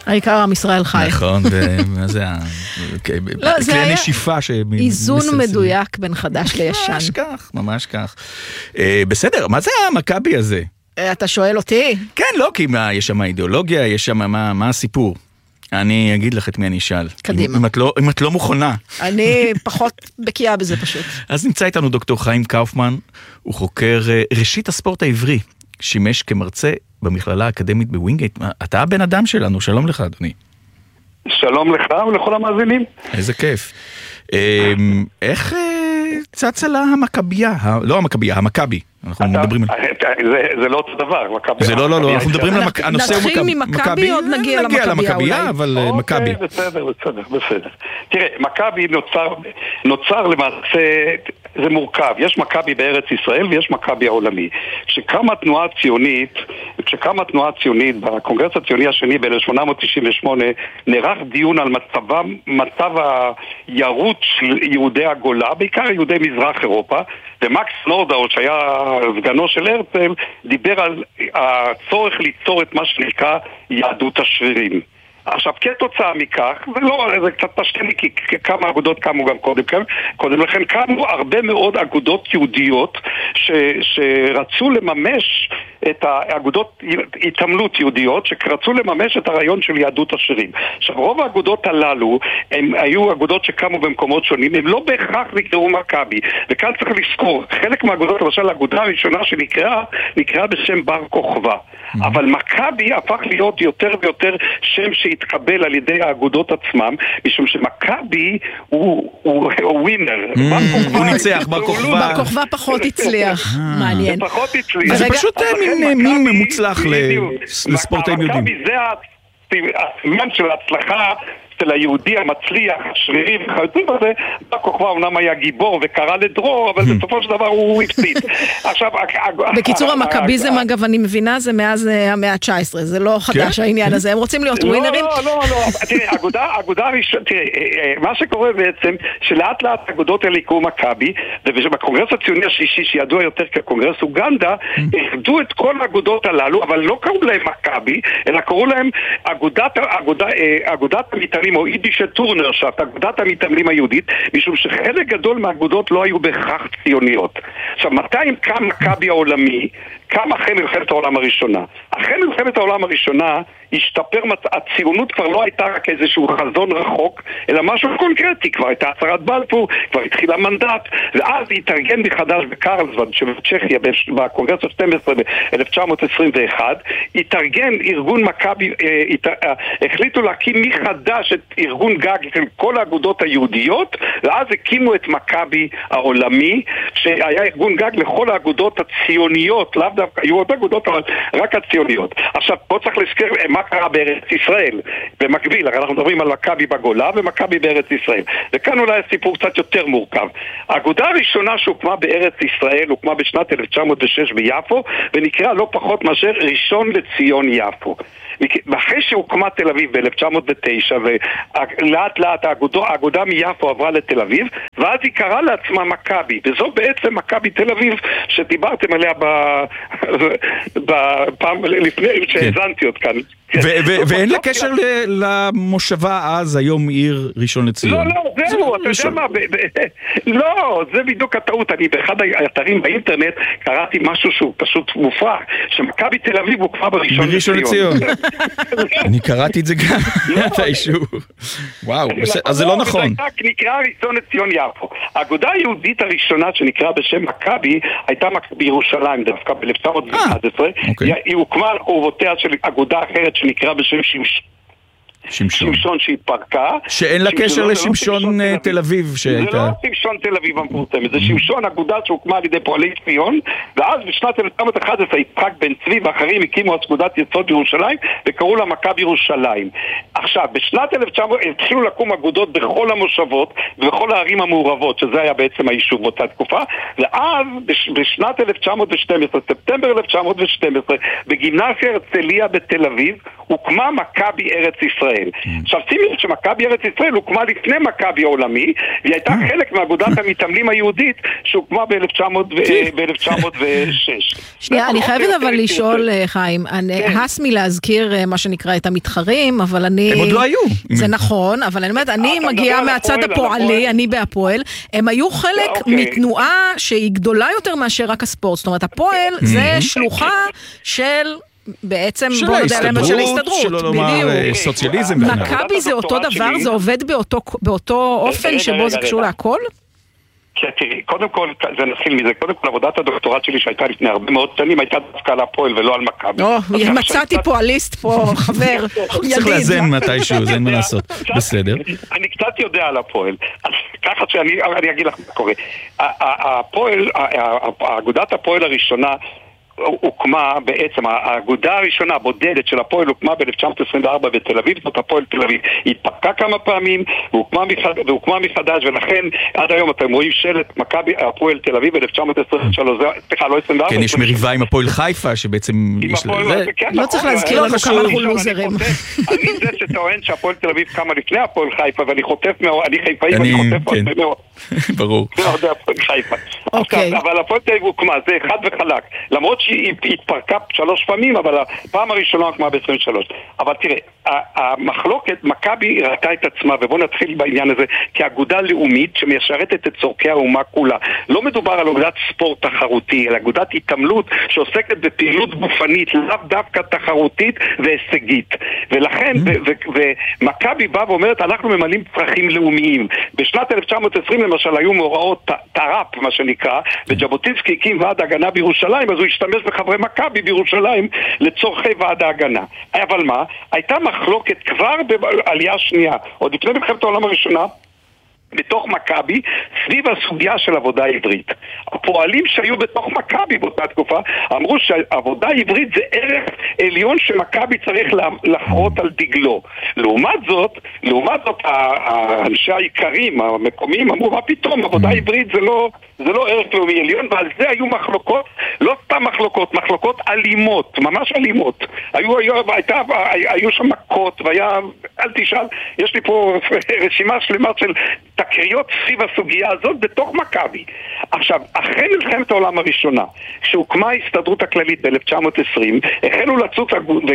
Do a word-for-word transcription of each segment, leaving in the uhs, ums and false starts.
העיקר עם ישראל חי. נכון, ומה זה ה... כלי נשיפה ש... איזון מדויק בין חדש לישן. ממש כך, ממש כך. בסדר, מה זה המכבי הזה? אתה שואל אותי? כן, לא, כי יש שם אידיאולוגיה, יש שם מה הסיפור. אני אגיד לך את מי אני אשאל. קדימה. אם את לא, אם את לא מוכנה. אני פחות בקיאה בזה פשוט. אז נמצא איתנו דוקטור חיים קאופמן, הוא חוקר ראשית הספורט העברי, שימש כמרצה במכללה האקדמית בווינגייט. אתה הבן אדם שלנו, שלום לך אדוני. שלום לך ולכל המאזינים. איזה כיף. איך צצה לה המכבייה? לא המכבייה, המכבי. אנחנו מדברים על... זה לא אותו דבר, מכבי. זה לא, לא, לא, אנחנו מדברים על הנושא הוא נתחיל ממכבי, עוד נגיע למכבייה, אבל מכבי. בסדר, בסדר, בסדר. תראה, מכבי נוצר למעשה, זה מורכב. יש מכבי בארץ ישראל ויש מכבי העולמי. כשקמה התנועה הציונית, כשקמה התנועה הציונית בקונגרס הציוני השני ב-אלף שמונה מאות תשעים ושמונה, נערך דיון על מצבם, מצב הירות של יהודי הגולה, בעיקר יהודי מזרח אירופה, ומקס נורדאו, שהיה סגנו של הרצל, דיבר על הצורך ליצור את מה שנקרא יהדות השרירים. עכשיו, כתוצאה מכך, ולא, זה קצת פשטני, כי כמה אגודות קמו גם קודם, קודם לכן קמו הרבה מאוד אגודות יהודיות ש, שרצו לממש את האגודות התעמלות יהודיות, שרצו לממש את הרעיון של יהדות השרירים. עכשיו, רוב האגודות הללו, הם היו אגודות שקמו במקומות שונים, הם לא בהכרח נקראו מכבי, וכאן צריך לזכור, חלק מהאגודות, למשל, האגודה הראשונה שנקראה, נקראה בשם בר כוכבא. אבל מכבי הפך להיות יותר ויותר שם שהתקבל על ידי האגודות עצמם, משום שמכבי הוא ווינר. הוא ניצח, בר כוכבא. בר כוכבא פחות הצליח. מעניין. זה פחות הצליח. זה פשוט מין מוצלח לספורטאים יהודים. מכבי זה הסימן של ההצלחה של היהודי המצליח, השרירי וכיוצא בזה. בר כוכבא אומנם היה גיבור וקרא לדרור, אבל בסופו של דבר הוא הפסיד. עכשיו, בקיצור, המכביזם, אגב, אני מבינה, זה מאז המאה ה-תשע עשרה, זה לא חדש העניין הזה, הם רוצים להיות ווינרים. לא, לא, לא, תראה, אגודה הראשונה, תראה, מה שקורה בעצם, שלאט לאט האגודות האלה יקראו מכבי, ובקונגרס הציוני השלישי, שידוע יותר כקונגרס אוגנדה, איחדו את כל האגודות הללו, אבל לא קראו להם מכבי, אלא קראו להם אגודת המתאמנים, או יידישה טורנרשאפט, אגודת המתאמנים היהודית, משום שחלק גדול מהאגודות לא היו בהכרח ציוניות. עכשיו, מתי קם מכבי העולמי? קם אחרי מלחמת העולם הראשונה. אחרי מלחמת העולם הראשונה השתפר, הציונות כבר לא הייתה רק איזשהו חזון רחוק, אלא משהו קונקרטי, כבר הייתה הצהרת בלפור, כבר התחיל המנדט, ואז התארגן מחדש בקרלסבד שבצ'כיה, בקונגרס ה-שתים עשרה ב-אלף תשע מאות עשרים ואחת, התארגן ארגון מכבי, החליטו להקים מחדש את ארגון גג של כל האגודות היהודיות, ואז הקימו את מכבי העולמי, שהיה ארגון גג לכל האגודות הציוניות, לאו דווקא, היו עוד אגודות, אבל רק הציוניות. עכשיו, פה צריך לזכר מה קרה בארץ ישראל, במקביל, אנחנו מדברים על מכבי בגולה ומכבי בארץ ישראל. וכאן אולי הסיפור קצת יותר מורכב. האגודה הראשונה שהוקמה בארץ ישראל, הוקמה בשנת אלף תשע מאות ושש ביפו, ונקרא לא פחות מאשר ראשון לציון יפו. ואחרי שהוקמה תל אביב ב-אלף תשע מאות ותשע, ולאט לאט האגודה מיפו עברה לתל אביב, ואז היא קראה לעצמה מכבי, וזו בעצם מכבי תל אביב שדיברתם עליה בפעם לפני שהזנתי עוד כאן. ואין לה קשר למושבה אז, היום עיר ראשון לציון. לא, לא, זהו, אתה יודע מה, לא, זה בדיוק הטעות. אני באחד האתרים באינטרנט קראתי משהו שהוא פשוט מופרך, שמכבי תל אביב הוקמה בראשון לציון. אני קראתי את זה גם, את האישור. וואו, אז זה לא נכון. נקרא ראשון לציון יפו. האגודה היהודית הראשונה שנקרא בשם מכבי, הייתה בירושלים דווקא ב-אלף תשע מאות ואחת עשרה. היא הוקמה על חורבותיה של אגודה אחרת שנקרא בשם שמשון. שמשון. שמשון שהתפרקה. שאין לה קשר לשמשון תל אביב שהייתה. זה לא שמשון תל אביב המפורסמת, זה שמשון אגודה שהוקמה על ידי פועלי ציון, ואז בשנת אלף תשע מאות ואחת עשרה יצחק בן צבי ואחרים הקימו אגודת יסוד ירושלים וקראו לה מכבי ירושלים. עכשיו, בשנת אלף תשע מאות התחילו לקום אגודות בכל המושבות ובכל הערים המעורבות, שזה היה בעצם היישוב באותה תקופה, ואז בשנת אלף תשע מאות ושתים עשרה, ספטמבר אלף תשע מאות ושתים עשרה, בגימנסיה הרצליה בתל אביב, הוקמה מכבי ארץ ישראל. עכשיו שימי לב שמכבי ארץ ישראל הוקמה לפני מכבי העולמי, והיא הייתה חלק מאגודת המתאמנים היהודית שהוקמה ב-אלף תשע מאות ושש. שנייה, אני חייבת אבל לשאול, חיים, הס מלהזכיר מה שנקרא את המתחרים, אבל אני... הם עוד לא היו. זה נכון, אבל אני אומרת, אני מגיעה מהצד הפועלי, אני בהפועל, הם היו חלק מתנועה שהיא גדולה יותר מאשר רק הספורט, זאת אומרת, הפועל זה שלוחה של... בעצם בוא נדע למה של ההסתדרות, שלא לומר סוציאליזם. מכבי זה אותו דבר, זה עובד באותו אופן שבו זה קשור להכל? כן, תראי, קודם כל, זה נתחיל מזה, קודם כל עבודת הדוקטורט שלי שהייתה לפני הרבה מאוד שנים, הייתה דווקא על הפועל ולא על מכבי. או, מצאתי פועליסט פה, חבר, ידיד. צריך לאזן מתישהו, זה אין מה לעשות, בסדר. אני קצת יודע על הפועל, אז ככה שאני אגיד לך מה קורה. הפועל, אגודת הפועל הראשונה, הוקמה בעצם, האגודה הראשונה הבודדת של הפועל הוקמה ב-אלף תשע מאות עשרים וארבע בתל אביב, זאת הפועל תל אביב. היא התפרקה כמה פעמים והוקמה מחדש, ולכן עד היום אתם רואים שלט מכבי הפועל תל אביב ב-אלף תשע מאות עשרים ושלוש, סליחה, לא עשרים וארבע. כן, יש מריבה עם הפועל חיפה שבעצם... לא צריך להזכיר לנו כמה אנחנו לוזרים. אני זה שטוען שהפועל תל אביב קמה לפני הפועל חיפה, ואני חוטף מאוד, אני חיפאי ואני חוטף מאוד. ברור. אבל הפועל תל אביב הוקמה, זה אחד וחלק. למרות שהיא התפרקה שלוש פעמים, אבל הפעם הראשונה הוקמה ב-עשרים ושלוש. אבל תראה, המחלוקת, מכבי ראתה את עצמה, ובואו נתחיל בעניין הזה, כאגודה לאומית שמשרתת את צורכי האומה כולה. לא מדובר על אגודת ספורט תחרותי, אלא אגודת התעמלות שעוסקת בפעילות גופנית, לאו דווקא תחרותית והישגית. ולכן, ומכבי באה ואומרת, אנחנו ממלאים צרכים לאומיים. בשנת אלף תשע מאות עשרים למשל היו מאורעות טראפ, מה שנקרא, וז'בוטינסקי הקים ועד הגנה בירושלים, אז הוא השתמש בחברי מכבי בירושלים לצורכי ועד ההגנה. אבל מה? הייתה מחלוקת כבר בעלייה השנייה, עוד לפני מלחמת העולם הראשונה, בתוך מכבי, סביב הסוגיה של עבודה עברית. הפועלים שהיו בתוך מכבי באותה תקופה, אמרו שעבודה עברית זה ערך עליון שמכבי צריך לחרות על דגלו. לעומת זאת, לעומת זאת, האנשי העיקרים, המקומיים, אמרו, מה פתאום, עבודה עברית זה לא, זה לא ערך לאומי עליון, ועל זה היו מחלוקות, לא סתם מחלוקות, מחלוקות אלימות, ממש אלימות. היו, היו, הייתה, היו שם מכות, והיה, אל תשאל, יש לי פה רשימה שלמה של תקריות סביב הסוגיה הזאת בתוך מכבי. עכשיו, אחרי מלחמת העולם הראשונה, כשהוקמה ההסתדרות הכללית ב-אלף תשע מאות עשרים, החלו לצוץ,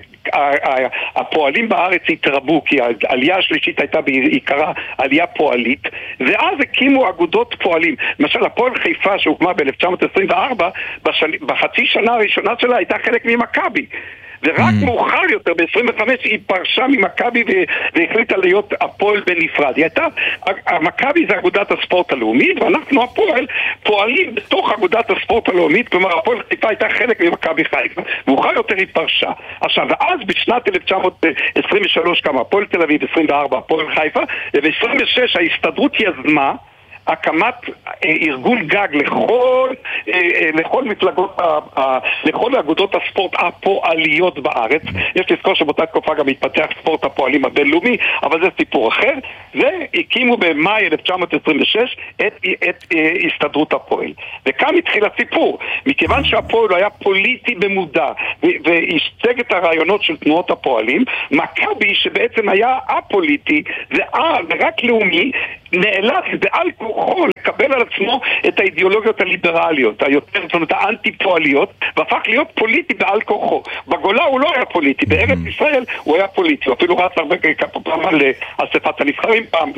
והפועלים בארץ התרבו, כי העלייה השלישית הייתה בעיקרה עלייה פועלית, ואז הקימו אגודות פועלים. למשל, הפועל חיפה שהוקמה ב-אלף תשע מאות עשרים וארבע, בחצי שנה הראשונה שלה הייתה חלק ממכבי. ורק מאוחר יותר, ב-עשרים וחמש, היא פרשה ממכבי והחליטה להיות הפועל בנפרד. היא הייתה, המכבי זה אגודת הספורט הלאומית, ואנחנו הפועל פועלים בתוך אגודת הספורט הלאומית, כלומר הפועל חיפה הייתה חלק ממכבי חיפה. מאוחר יותר היא פרשה. עכשיו, ואז בשנת אלף תשע מאות עשרים ושלוש קמה הפועל תל אביב, עשרים וארבע, הפועל חיפה, וב-עשרים ושש ההסתדרות יזמה הקמת ארגון גג לכל, לכל מפלגות, לכל אגודות הספורט הפועליות בארץ. יש לזכור שבאותה תקופה גם התפתח ספורט הפועלים הבינלאומי, אבל זה סיפור אחר. והקימו במאי אלף תשע מאות עשרים ושש את, את הסתדרות הפועל. וכאן התחיל הסיפור. מכיוון שהפועל היה פוליטי במודע, והשתג את הרעיונות של תנועות הפועלים, מכבי שבעצם היה הפוליטי, ורק לאומי, נאלץ בעל כוחו לקבל על עצמו את האידיאולוגיות הליברליות, היותר, זאת אומרת, האנטי-פועליות, והפך להיות פוליטי בעל כוחו. בגולה הוא לא היה פוליטי, בארץ ישראל הוא היה פוליטי, הוא אפילו רץ הרבה פעם על אספת הנבחרים פעם.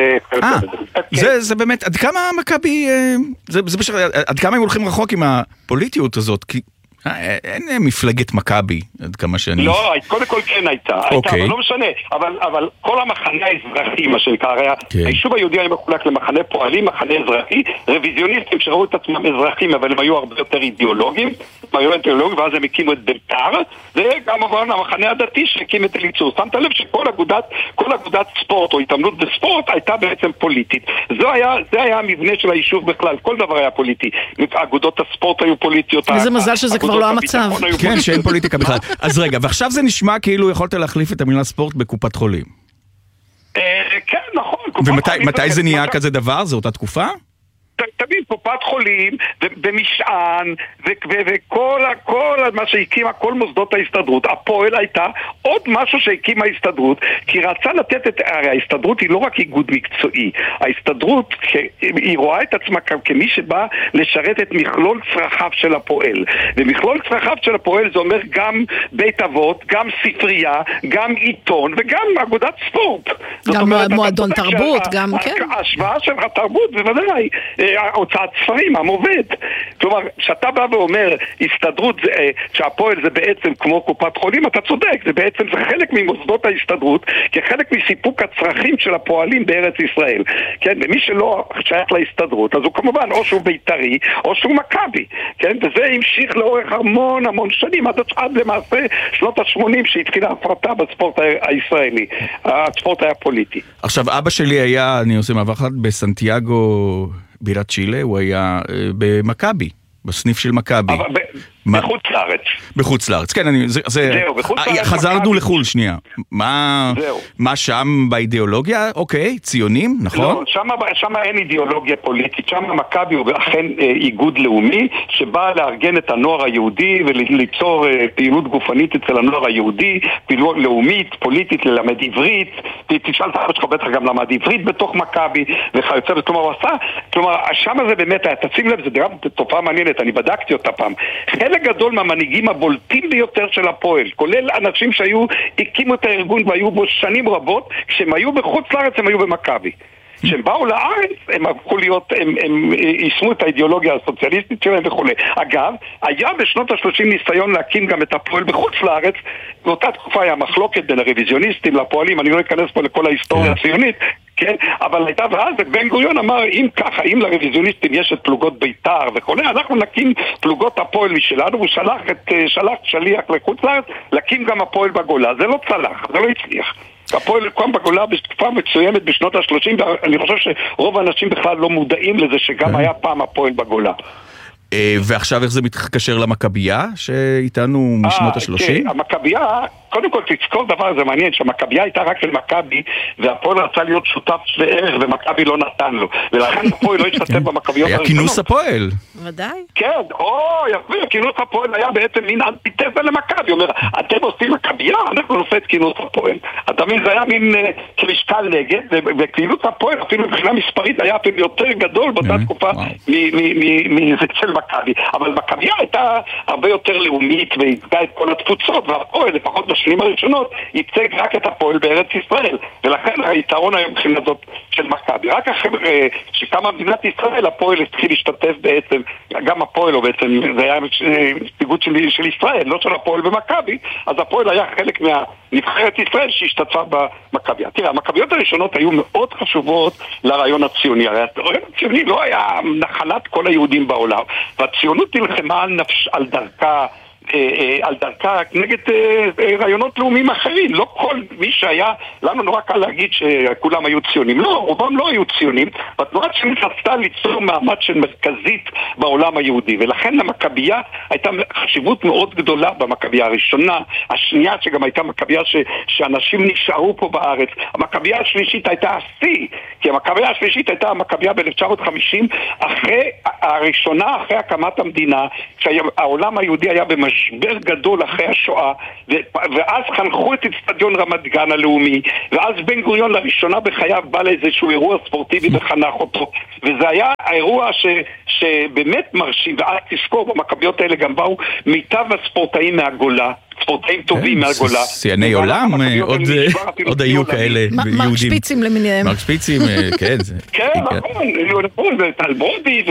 זה באמת, עד כמה מכבי, עד כמה הם הולכים רחוק עם הפוליטיות הזאת? כי אין מפלגת מכבי, עד כמה שאני... לא, קודם כל כן הייתה, הייתה, אבל לא משנה, אבל, אבל כל המחנה האזרחי, מה שנקרא, הרי היישוב היהודי היה מחולק למחנה פועלים, מחנה אזרחי, רוויזיוניסטים שראו את עצמם אזרחים, אבל הם היו הרבה יותר אידיאולוגים, הם היו אידיאולוגים, ואז הם הקימו את בית"ר, וגם המחנה הדתי שהקים את אליצור. שמת לב שכל אגודת, כל אגודת ספורט או התעמלות בספורט הייתה בעצם פוליטית. זה היה, זה היה המבנה של היישוב בכלל, כל דבר היה פוליטי. אגודות הספורט היו פוליטיות. איזה מזל שזה כבר לא המצב. כן, שאין פוליטיקה בכלל. אז רגע, ועכשיו זה נשמע כאילו יכולת להחליף את המילה ספורט בקופת חולים. כן, נכון. ומתי זה נהיה כזה דבר? זה אותה תקופה? תמיד קופת חולים במשען וכל מה שהקימה כל מוסדות ההסתדרות, הפועל הייתה עוד משהו שהקימה ההסתדרות, כי רצה לתת את... הרי ההסתדרות היא לא רק איגוד מקצועי, ההסתדרות היא רואה את עצמה כמי שבא לשרת את מכלול צרכיו של הפועל, ומכלול צרכיו של הפועל זה אומר גם בית אבות, גם ספרייה, גם עיתון וגם אגודת ספורט. גם מועדון תרבות, גם כן. ההשוואה של התרבות, בוודאי, הוצאת ספרים, המובד. כלומר, כשאתה בא ואומר, הסתדרות, שהפועל זה בעצם כמו קופת חולים, אתה צודק, זה בעצם זה חלק ממוסדות ההסתדרות, כחלק מסיפוק הצרכים של הפועלים בארץ ישראל. כן, ומי שלא שייך להסתדרות, אז הוא כמובן או שהוא בית"רי, או שהוא מכבי. כן, וזה המשיך לאורך המון המון שנים, עד, עד למעשה שנות ה-שמונים שהתחילה הפרטה בספורט הישראלי. הספורט היה פוליטי. עכשיו, אבא שלי היה, אני עושה מעבר אחד, בסנטיאגו בירת צ'ילה, הוא היה במכבי. בסניף של מכבי. בחוץ לארץ. בחוץ לארץ, כן, אני, זה, זהו, בחוץ לארץ. חזרנו לחול שנייה. מה, מה שם באידיאולוגיה? אוקיי, ציונים, נכון? לא, שם, שם אין אידיאולוגיה פוליטית, שם מכבי הוא אכן איגוד לאומי, שבא לארגן את הנוער היהודי וליצור פעילות גופנית אצל הנוער היהודי, פעילות לאומית, פוליטית, ללמד עברית, תשאל את אבא שלך בטח גם למד עברית בתוך מכבי, וכיוצא, כלומר הוא עשה, כלומר, שם זה באמת, תשים לב, זה גם תופעה מעניינת, אני בדקתי אותה פעם. חלק גדול מהמנהיגים הבולטים ביותר של הפועל, כולל אנשים שהיו, הקימו את הארגון והיו בו שנים רבות, כשהם היו בחוץ לארץ הם היו במכבי. כשהם באו לארץ הם הפכו להיות, הם, הם יישמו את האידיאולוגיה הסוציאליסטית שלהם וכו'. אגב, היה בשנות ה-שלושים ניסיון להקים גם את הפועל בחוץ לארץ, באותה תקופה היה מחלוקת בין הרוויזיוניסטים לפועלים, אני לא אכנס פה לכל ההיסטוריה הציונית, כן? אבל הייתה ואז בן גוריון אמר, אם ככה, אם לרוויזיוניסטים יש את פלוגות בית"ר וכו', אנחנו נקים פלוגות הפועל משלנו, והוא שלח את שלח שליח לחוץ לארץ, להקים גם הפועל בגולה. זה לא צלח, זה לא הצליח. הפועל קם בגולה בתקופה מצוימת בשנות ה-שלושים, ואני חושב שרוב האנשים בכלל לא מודעים לזה שגם היה פעם הפועל בגולה. ועכשיו איך זה מתקשר למכבייה שאיתנו משנות ה-שלושים? המכבייה, קודם כל תזכור דבר, זה מעניין, שהמכבייה הייתה רק של מכבי, והפועל רצה להיות שותף לערך, ומכבי לא נתן לו. ולכן הפועל לא השתתף במכביות הראשונות. היה כינוס הפועל. ודאי. כן, או, יפה, כינוס הפועל היה בעצם מין אנטיתזה למכבי. אומר, אתם עושים מכבייה, אנחנו נעשה את כינוס הפועל. אתה מבין, זה היה מין משקל נגד, וכינוס הפועל, אפילו מבחינה מספרית, היה אפילו יותר גדול באותה תקופה מזה של מכבי. אבל מכבייה הייתה הרבה יותר לאומית, והייתה את כל התפוצות, והפועל, לפחות בשנים הראשונות, ייצג רק את הפועל בארץ ישראל. ולכן היתרון היום מבחינה זאת של מכבי. רק אחרי שקמה מדינת ישראל, הפועל התחיל להשתתף בעצם, גם הפועל, או בעצם, זה היה נציגות של, של ישראל, לא של הפועל במכבי, אז הפועל היה חלק מהנבחרת ישראל שהשתתפה במכבי. תראה, המכביות הראשונות היו מאוד חשובות לרעיון הציוני. הרעיון הציוני לא היה נחלת כל היהודים בעולם, והציונות נלחמה על נפש, על דרכה, על דרכה נגד רעיונות לאומיים אחרים. לא כל מי שהיה, לנו נורא קל להגיד שכולם היו ציונים. לא, רובם לא היו ציונים, והתנועה הציונית רצתה ליצור מעמד של מרכזית בעולם היהודי, ולכן המכבייה הייתה חשיבות מאוד גדולה במכבייה הראשונה, השנייה שגם הייתה מכבייה ש, שאנשים נשארו פה בארץ. המכבייה השלישית הייתה השיא, כי המכבייה השלישית הייתה המכבייה ב-אלף תשע מאות וחמישים, אחרי הראשונה, אחרי הקמת המדינה, כשהעולם היהודי היה במשבר משבר גדול אחרי השואה, ואז חנכו את אצטדיון רמת גן הלאומי, ואז בן גוריון לראשונה בחייו בא לאיזשהו אירוע ספורטיבי וחנך אותו, וזה היה האירוע ש, שבאמת מרשים. ואז תזכור, במכביות האלה גם באו מיטב הספורטאים מהגולה, ספורטאים טובים מהגולה. שיאני עולם, עוד היו כאלה יהודים. מרק שפיצים למיניהם. מרק שפיצים, כן. כן, נכון, וטל ברודי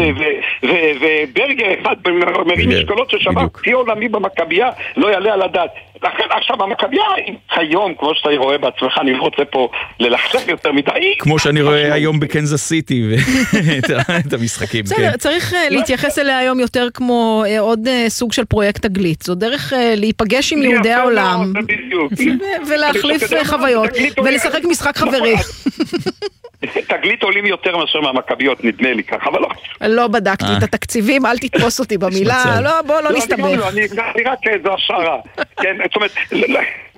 וברגר אחד מרים משקולות ששמע פי עולמי במכבייה, לא יעלה על הדעת. עכשיו, המכבייה כיום, כמו שאתה רואה בעצמך, אני לא רוצה פה ללכלך יותר מדי. כמו שאני רואה היום בקנזס סיטי את המשחקים. בסדר, צריך להתייחס אליה היום יותר כמו עוד סוג של פרויקט תגלית. זו דרך להיפגש עם יהודי העולם ולהחליף חוויות ולשחק משחק חברי. תגלית עולים יותר מאשר מהמכביות, נדמה לי ככה, אבל לא. לא בדקתי את התקציבים, אל תתפוס אותי במילה, לא, בוא לא נסתבך. אני רק איזו השערה. כן, זאת אומרת,